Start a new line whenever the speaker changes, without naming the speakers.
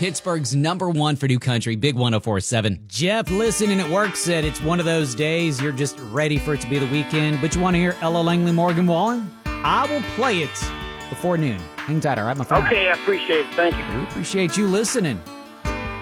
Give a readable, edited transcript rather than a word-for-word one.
Pittsburgh's #1 for new country, Big 104.7. Jeff, listening at work, said it's one of those days you're just ready for it to be the weekend, but you want to hear Ella Langley Morgan Wallen? I will play it before noon. Hang tight, all right, my friend?
Okay, I appreciate it. Thank you.
We appreciate you listening.